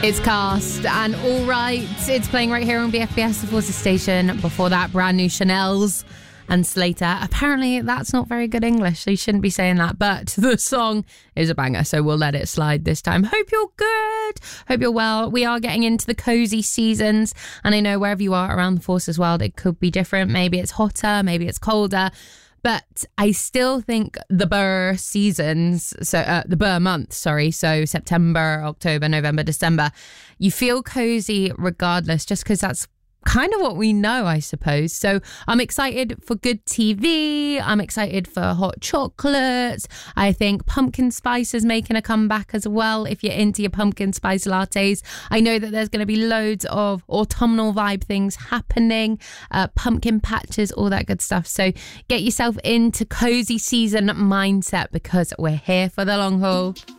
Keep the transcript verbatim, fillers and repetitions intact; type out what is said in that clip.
It's Cast and All Right. It's playing right here on B F B S, the Forces station. Before that, brand new Chanel's and Slater. Apparently, that's not very good English, so you shouldn't be saying that. But the song is a banger, so we'll let it slide this time. Hope you're good. Hope you're well. We are getting into the cozy seasons, and I know wherever you are around the Forces world, it could be different. Maybe it's hotter, maybe it's colder. But I still think the Burr seasons, so uh, the Burr months, sorry, so September, October, November, December, you feel cozy regardless, just because that's kind of what we know, I suppose. So I'm excited for good T V. I'm excited for hot chocolates. I think pumpkin spice is making a comeback as well. If you're into your pumpkin spice lattes, I know that there's going to be loads of autumnal vibe things happening, uh, pumpkin patches, all that good stuff. So get yourself into cozy season mindset because we're here for the long haul.